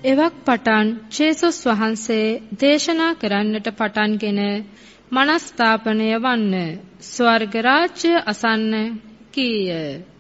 එවක් පටන් ජේසුස් වහන්සේ දේශනා කරන්නට පටන්ගෙන මනස්ථාපනය වන්න ස්වර්ග රාජ්‍ය අසන්න කීය.